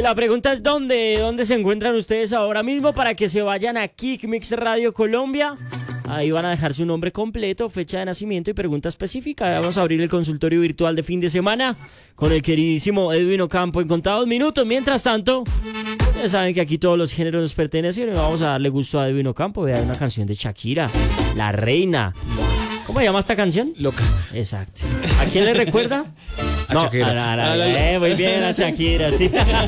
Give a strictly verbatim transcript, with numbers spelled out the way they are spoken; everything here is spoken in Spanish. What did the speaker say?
la pregunta es ¿dónde? ¿Dónde se encuentran ustedes ahora mismo para que se vayan a Kick Mix Radio Colombia? Ahí van a dejar su nombre completo, fecha de nacimiento y pregunta específica. Vamos a abrir el consultorio virtual de fin de semana con el queridísimo Edwin Ocampo en contados minutos. Mientras tanto, ustedes saben que aquí todos los géneros nos pertenecen y vamos a darle gusto a Edwin Ocampo. Vea una canción de Shakira, La Reina. ¿Cómo se llama esta canción? Loca. Exacto. ¿A quién le recuerda? A No, Shakira. a la- a la- A la- eh, muy bien, a Shakira, sí.